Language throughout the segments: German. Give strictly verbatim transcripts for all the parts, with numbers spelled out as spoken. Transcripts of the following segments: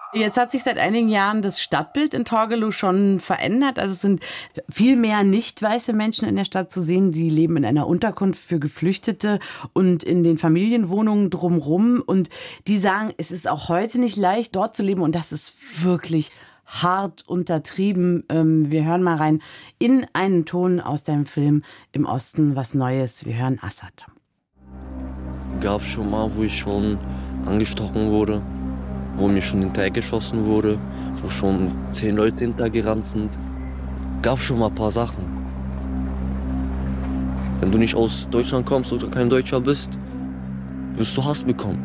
Jetzt hat sich seit einigen Jahren das Stadtbild in Torgelow schon verändert. Also es sind viel mehr nicht weiße Menschen in der Stadt zu sehen. Die leben in einer Unterkunft für Geflüchtete und in den Familienwohnungen drumherum. Und die sagen, es ist auch heute nicht leicht, dort zu leben. Und das ist wirklich hart untertrieben. Wir hören mal rein in einen Ton aus deinem Film Im Osten was Neues. Wir hören Assad. Gab es schon mal, wo ich schon angestochen wurde, wo mir schon hinterhergeschossen wurde, wo schon zehn Leute hintergerannt sind. Gab schon mal ein paar Sachen. Wenn du nicht aus Deutschland kommst oder kein Deutscher bist, wirst du Hass bekommen.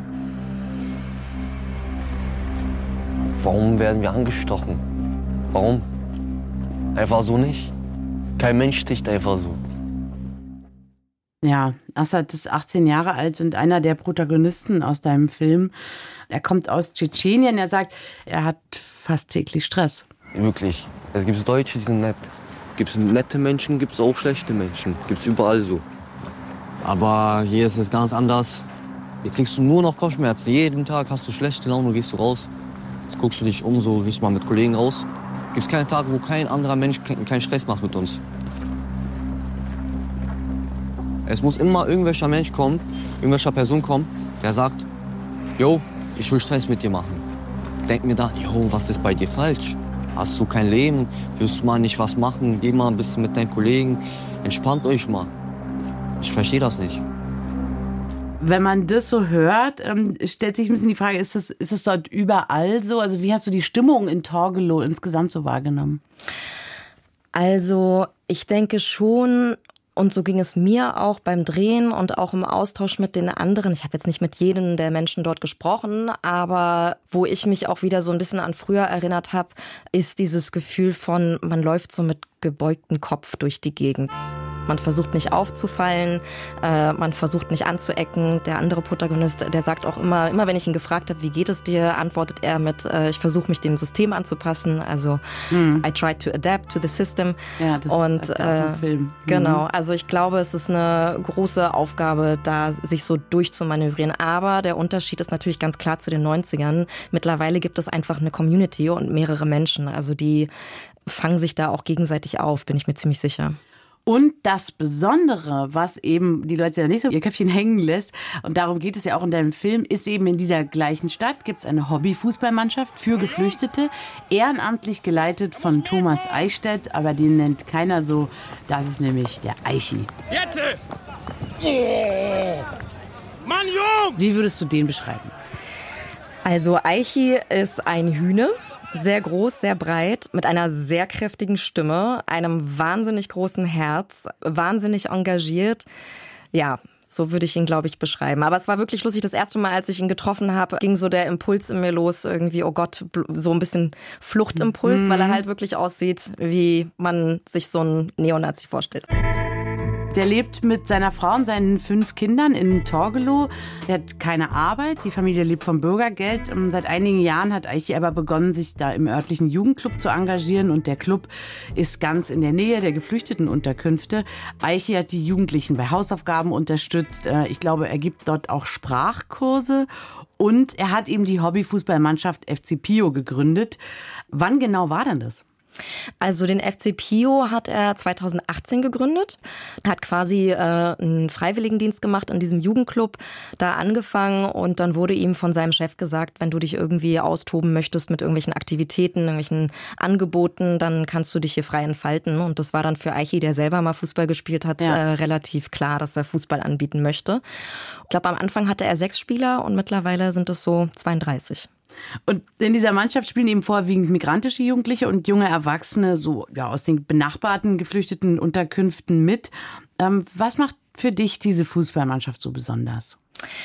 Warum werden wir angestochen? Warum? Einfach so nicht. Kein Mensch sticht einfach so. Ja, Assad ist achtzehn Jahre alt und einer der Protagonisten aus deinem Film. Er kommt aus Tschetschenien. Er sagt, er hat fast täglich Stress. Wirklich. Es gibt Deutsche, die sind nett. Gibt es nette Menschen, gibt es auch schlechte Menschen. Gibt es überall so. Aber hier ist es ganz anders. Hier kriegst du nur noch Kopfschmerzen. Jeden Tag hast du schlechte Laune, gehst du raus. Jetzt guckst du dich um, so gehst mal mit Kollegen raus. Gibt es keinen Tag, wo kein anderer Mensch keinen Stress macht mit uns. Es muss immer irgendwelcher Mensch kommen, irgendwelcher Person kommen, der sagt, yo, ich will Stress mit dir machen. Denk mir dann, yo, was ist bei dir falsch? Hast du kein Leben? Willst du mal nicht was machen? Geh mal ein bisschen mit deinen Kollegen. Entspannt euch mal. Ich verstehe das nicht. Wenn man das so hört, ähm, stellt sich ein bisschen die Frage, ist das, ist das dort überall so? Also wie hast du die Stimmung in Torgelow insgesamt so wahrgenommen? Also ich denke schon, und so ging es mir auch beim Drehen und auch im Austausch mit den anderen. Ich habe jetzt nicht mit jedem der Menschen dort gesprochen, aber wo ich mich auch wieder so ein bisschen an früher erinnert habe, ist dieses Gefühl von, man läuft so mit gebeugtem Kopf durch die Gegend. Man versucht nicht aufzufallen, äh, man versucht nicht anzuecken. Der andere Protagonist, der sagt auch immer, immer wenn ich ihn gefragt habe, wie geht es dir, antwortet er mit, äh, ich versuche mich dem System anzupassen. Also hm. I try to adapt to the system. Ja, das und ist äh, auch Film. Mhm. Genau, also ich glaube, es ist eine große Aufgabe, da sich so durchzumanövrieren. Aber der Unterschied ist natürlich ganz klar zu den neunzigern. Mittlerweile gibt es einfach eine Community und mehrere Menschen. Also die fangen sich da auch gegenseitig auf, bin ich mir ziemlich sicher. Und das Besondere, was eben die Leute da nicht so ihr Köpfchen hängen lässt, und darum geht es ja auch in deinem Film, ist eben in dieser gleichen Stadt gibt es eine Hobby-Fußballmannschaft für Geflüchtete, ehrenamtlich geleitet von Thomas Eichstädt, aber den nennt keiner so, das ist nämlich der Eichi. Jetzt! Oh. Mann, Jung! Wie würdest du den beschreiben? Also Eichi ist ein Hühne. Sehr groß, sehr breit, mit einer sehr kräftigen Stimme, einem wahnsinnig großen Herz, wahnsinnig engagiert. Ja, so würde ich ihn, glaube ich, beschreiben. Aber es war wirklich lustig. Das erste Mal, als ich ihn getroffen habe, ging so der Impuls in mir los, irgendwie, oh Gott, so ein bisschen Fluchtimpuls, mhm. weil er halt wirklich aussieht, wie man sich so einen Neonazi vorstellt. Der lebt mit seiner Frau und seinen fünf Kindern in Torgelow. Er hat keine Arbeit, die Familie lebt vom Bürgergeld. Seit einigen Jahren hat Eichi aber begonnen, sich da im örtlichen Jugendclub zu engagieren. Und der Club ist ganz in der Nähe der Geflüchtetenunterkünfte. Eichi hat die Jugendlichen bei Hausaufgaben unterstützt. Ich glaube, er gibt dort auch Sprachkurse. Und er hat eben die Hobbyfußballmannschaft F C Pio gegründet. Wann genau war denn das? Also den F C Pio hat er zweitausendachtzehn gegründet, hat quasi äh, einen Freiwilligendienst gemacht in diesem Jugendclub, da angefangen und dann wurde ihm von seinem Chef gesagt, wenn du dich irgendwie austoben möchtest mit irgendwelchen Aktivitäten, irgendwelchen Angeboten, dann kannst du dich hier frei entfalten und das war dann für Eichi, der selber mal Fußball gespielt hat, ja. äh, relativ klar, dass er Fußball anbieten möchte. Ich glaube, am Anfang hatte er sechs Spieler und mittlerweile sind es so zweiunddreißig. Und in dieser Mannschaft spielen eben vorwiegend migrantische Jugendliche und junge Erwachsene so ja, aus den benachbarten geflüchteten Unterkünften mit. Ähm, was macht für dich diese Fußballmannschaft so besonders?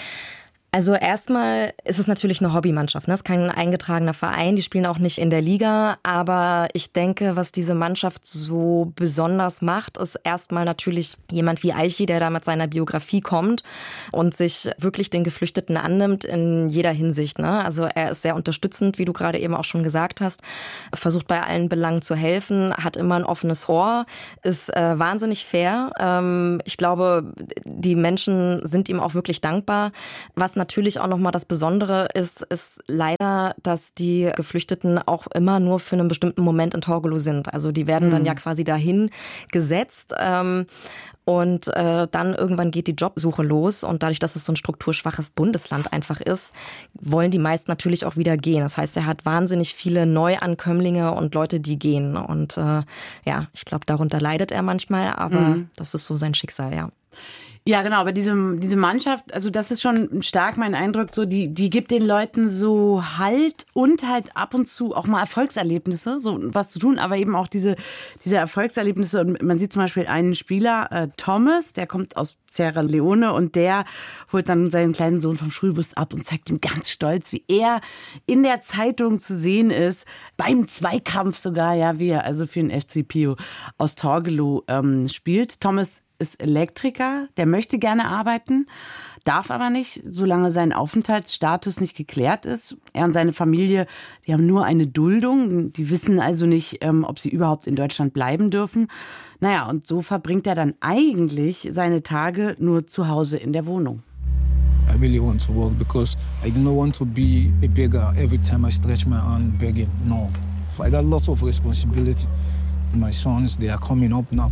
Also erstmal ist es natürlich eine Hobbymannschaft, ne? Es ist kein eingetragener Verein, die spielen auch nicht in der Liga, aber ich denke, was diese Mannschaft so besonders macht, ist erstmal natürlich jemand wie Eichi, der da mit seiner Biografie kommt und sich wirklich den Geflüchteten annimmt in jeder Hinsicht, ne? Also er ist sehr unterstützend, wie du gerade eben auch schon gesagt hast, versucht bei allen Belangen zu helfen, hat immer ein offenes Ohr, ist äh, wahnsinnig fair. Ähm, ich glaube, die Menschen sind ihm auch wirklich dankbar, was natürlich natürlich auch nochmal das Besondere ist, ist leider, dass die Geflüchteten auch immer nur für einen bestimmten Moment in Torgelow sind. Also die werden dann ja quasi dahin gesetzt. Ähm, Und äh, dann irgendwann geht die Jobsuche los und dadurch, dass es so ein strukturschwaches Bundesland einfach ist, wollen die meisten natürlich auch wieder gehen. Das heißt, er hat wahnsinnig viele Neuankömmlinge und Leute, die gehen. Und äh, ja, ich glaube, darunter leidet er manchmal, aber mhm. das ist so sein Schicksal, ja. Ja, genau, aber diese, diese Mannschaft, also das ist schon stark mein Eindruck, so die, die gibt den Leuten so Halt und halt ab und zu auch mal Erfolgserlebnisse, so was zu tun, aber eben auch diese, diese Erfolgserlebnisse. Und man sieht zum Beispiel einen Spieler, äh, Thomas, der kommt aus Sierra Leone und der holt dann seinen kleinen Sohn vom Schulbus ab und zeigt ihm ganz stolz, wie er in der Zeitung zu sehen ist, beim Zweikampf sogar, ja, wie er also für den F C Pio aus Torgelow ähm, spielt. Thomas ist Elektriker, der möchte gerne arbeiten, darf aber nicht, solange sein Aufenthaltsstatus nicht geklärt ist. Er und seine Familie, die haben nur eine Duldung, die wissen also nicht, ähm, ob sie überhaupt in Deutschland bleiben dürfen. Naja, und so verbringt er dann eigentlich seine Tage nur zu Hause in der Wohnung. I really want to work because I don't want to be a beggar every time I stretch my hand begging. No, I got lots of responsibility. My sons, they are coming up now.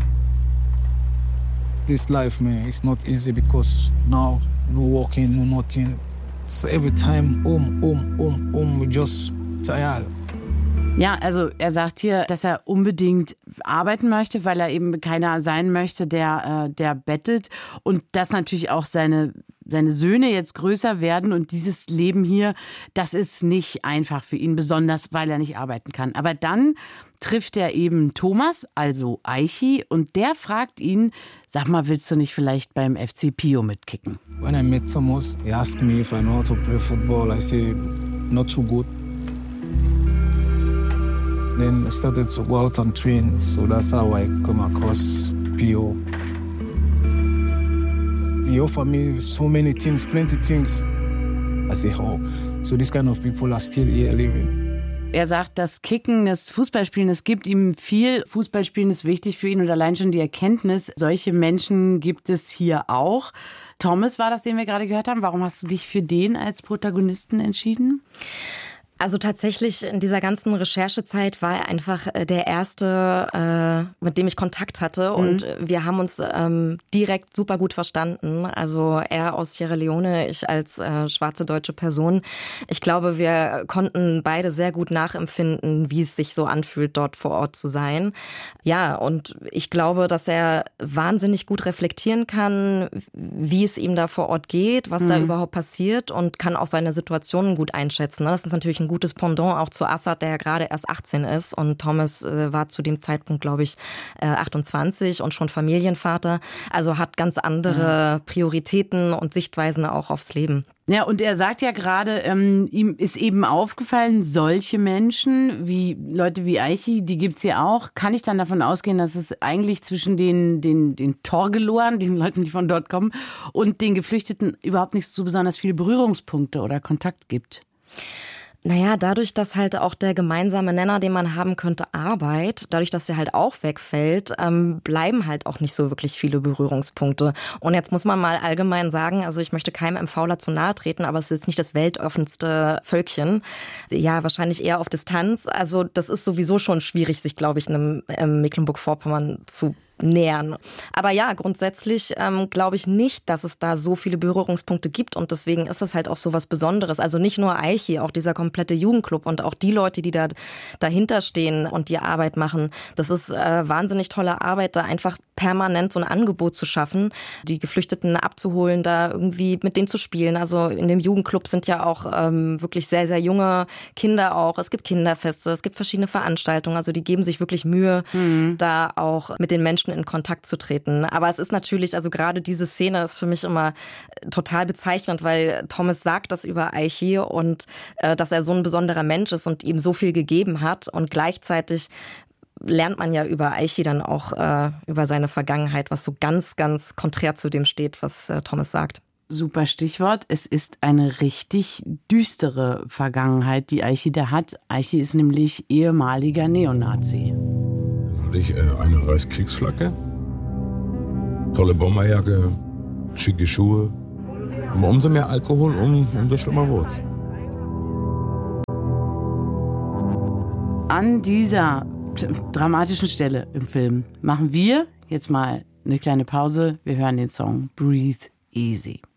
This life, man, it's not easy because now no working, no nothing. So every time home, home, home, home, we just tired. Ja, also er sagt hier, dass er unbedingt arbeiten möchte, weil er eben keiner sein möchte, der, äh, der bettelt. Und dass natürlich auch seine, seine Söhne jetzt größer werden. Und dieses Leben hier, das ist nicht einfach für ihn, besonders weil er nicht arbeiten kann. Aber dann trifft er eben Thomas, also Aichi, und der fragt ihn, sag mal, willst du nicht vielleicht beim F C Pio mitkicken? When I met Thomas, he asked me if I know how to play football. I said, not too good. Then I started to go out and train, so that's how I come across Pio. He offered me so many things, plenty things. I say, oh, so these kind of people are still here living. Er sagt, das Kicken, das Fußballspielen, es gibt ihm viel. Fußballspielen ist wichtig für ihn und allein schon die Erkenntnis, solche Menschen gibt es hier auch. Thomas war das, den wir gerade gehört haben. Warum hast du dich für den als Protagonisten entschieden? Also tatsächlich in dieser ganzen Recherchezeit war er einfach der Erste, äh, mit dem ich Kontakt hatte und mhm. wir haben uns ähm, direkt super gut verstanden. Also er aus Sierra Leone, ich als äh, schwarze deutsche Person. Ich glaube, wir konnten beide sehr gut nachempfinden, wie es sich so anfühlt, dort vor Ort zu sein. Ja, und ich glaube, dass er wahnsinnig gut reflektieren kann, wie es ihm da vor Ort geht, was mhm. da überhaupt passiert und kann auch seine Situationen gut einschätzen. Das ist natürlich ein gutes Pendant auch zu Assad, der ja gerade erst achtzehn ist und Thomas äh, war zu dem Zeitpunkt, glaube ich, äh, achtundzwanzig und schon Familienvater. Also hat ganz andere Prioritäten und Sichtweisen auch aufs Leben. Ja, und er sagt ja gerade, ähm, ihm ist eben aufgefallen, solche Menschen, wie Leute wie Aichi, die gibt's hier auch. Kann ich dann davon ausgehen, dass es eigentlich zwischen den, den, den Torgeloern, den Leuten, die von dort kommen, und den Geflüchteten überhaupt nicht so besonders viele Berührungspunkte oder Kontakt gibt? Naja, dadurch, dass halt auch der gemeinsame Nenner, den man haben könnte, Arbeit, dadurch, dass der halt auch wegfällt, ähm, bleiben halt auch nicht so wirklich viele Berührungspunkte. Und jetzt muss man mal allgemein sagen, also ich möchte keinem MVler zu nahe treten, aber es ist jetzt nicht das weltoffenste Völkchen. Ja, wahrscheinlich eher auf Distanz. Also das ist sowieso schon schwierig, sich, glaube ich, einem ähm, Mecklenburg-Vorpommern zu nähern. Aber ja, grundsätzlich ähm, glaube ich nicht, dass es da so viele Berührungspunkte gibt und deswegen ist es halt auch so was Besonderes. Also nicht nur Aichi, auch dieser komplette Jugendclub und auch die Leute, die da dahinter stehen und die Arbeit machen. Das ist äh, wahnsinnig tolle Arbeit, da einfach permanent so ein Angebot zu schaffen, die Geflüchteten abzuholen, da irgendwie mit denen zu spielen. Also in dem Jugendclub sind ja auch ähm, wirklich sehr, sehr junge Kinder auch. Es gibt Kinderfeste, es gibt verschiedene Veranstaltungen. Also die geben sich wirklich Mühe, mhm. da auch mit den Menschen in Kontakt zu treten. Aber es ist natürlich, also gerade diese Szene ist für mich immer total bezeichnend, weil Thomas sagt das über Aichi und äh, dass er so ein besonderer Mensch ist und ihm so viel gegeben hat und gleichzeitig lernt man ja über Aichi dann auch äh, über seine Vergangenheit, was so ganz, ganz konträr zu dem steht, was äh, Thomas sagt. Super Stichwort. Es ist eine richtig düstere Vergangenheit, die Aichi da hat. Aichi ist nämlich ehemaliger Neonazi. Dann hatte ich äh, eine Reichskriegsflagge, tolle Bomberjacke, schicke Schuhe, Aber umso mehr Alkohol, um, umso schlimmer wird's. An dieser dramatischen Stelle im Film machen wir jetzt mal eine kleine Pause. Wir hören den Song Breathe Easy.